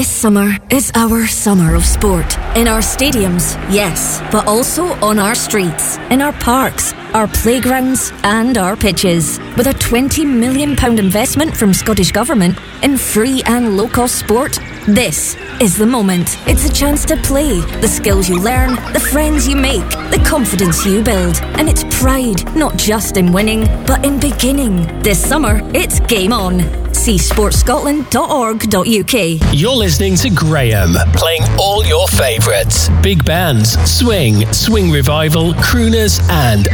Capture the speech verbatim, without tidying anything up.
This summer is our summer of sport. In our stadiums, yes, but also on our streets, in our parks, our playgrounds and our pitches. With a twenty million pounds investment from Scottish Government in free and low-cost sport, this is the moment. It's a chance to play, the skills you learn, the friends you make, the confidence you build. And it's pride, not just in winning, but in beginning. This summer, it's game on. See sports scotland dot org dot U K. You're listening to Graham, playing all your favourites. Big bands, swing, swing revival, crooners and